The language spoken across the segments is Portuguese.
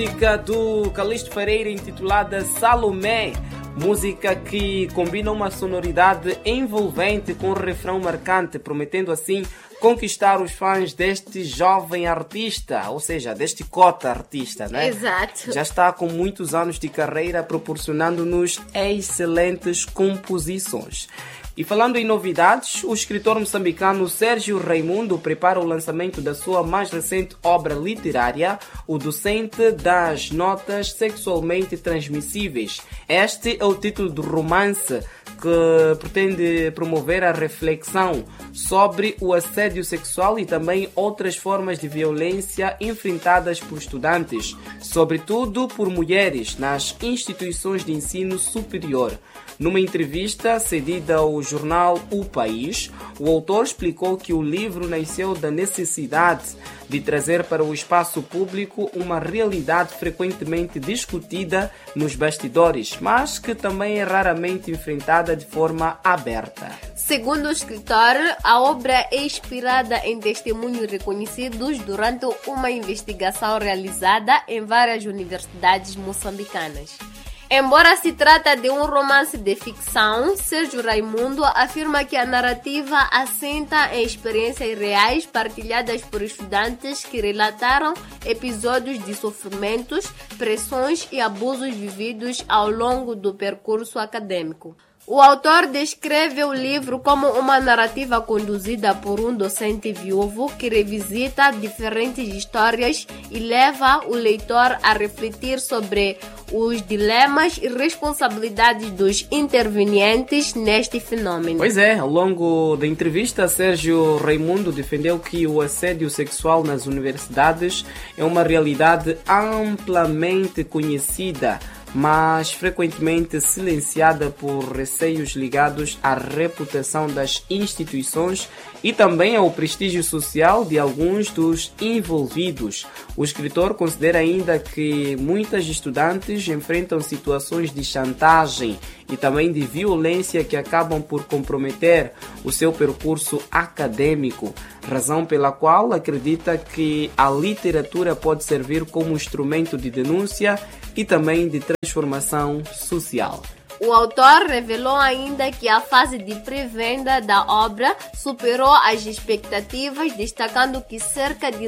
Música do Calixto Pereira intitulada Salomé, música que combina uma sonoridade envolvente com um refrão marcante, prometendo assim conquistar os fãs deste jovem artista, ou seja, deste cota artista, né? Exato. Já está com muitos anos de carreira proporcionando-nos excelentes composições. E falando em novidades, o escritor moçambicano Sérgio Raimundo prepara o lançamento da sua mais recente obra literária, O Docente das Notas Sexualmente Transmissíveis. Este é o título do romance que pretende promover a reflexão sobre o assédio sexual e também outras formas de violência enfrentadas por estudantes, sobretudo por mulheres, nas instituições de ensino superior. Numa entrevista cedida ao jornal O País, o autor explicou que o livro nasceu da necessidade de trazer para o espaço público uma realidade frequentemente discutida nos bastidores, mas que também é raramente enfrentada de forma aberta. Segundo o escritor, a obra é inspirada em testemunhos reconhecidos durante uma investigação realizada em várias universidades moçambicanas. Embora se trata de um romance de ficção, Sérgio Raimundo afirma que a narrativa assenta em experiências reais partilhadas por estudantes que relataram episódios de sofrimentos, pressões e abusos vividos ao longo do percurso acadêmico. O autor descreve o livro como uma narrativa conduzida por um docente viúvo que revisita diferentes histórias e leva o leitor a refletir sobre os dilemas e responsabilidades dos intervenientes neste fenômeno. Pois é, ao longo da entrevista, Sérgio Raimundo defendeu que o assédio sexual nas universidades é uma realidade amplamente conhecida, mas frequentemente silenciada por receios ligados à reputação das instituições e também ao prestígio social de alguns dos envolvidos. O escritor considera ainda que muitas estudantes enfrentam situações de chantagem e também de violência que acabam por comprometer o seu percurso acadêmico, razão pela qual acredita que a literatura pode servir como instrumento de denúncia e também de transformação social. O autor revelou ainda que a fase de pré-venda da obra superou as expectativas, destacando que cerca de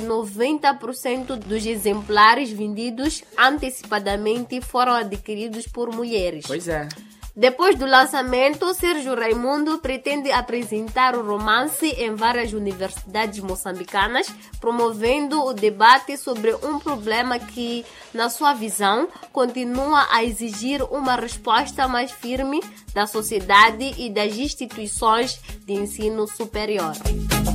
90% dos exemplares vendidos antecipadamente foram adquiridos por mulheres. Pois é. Depois do lançamento, Sérgio Raimundo pretende apresentar o romance em várias universidades moçambicanas, promovendo o debate sobre um problema que, na sua visão, continua a exigir uma resposta mais firme da sociedade e das instituições de ensino superior.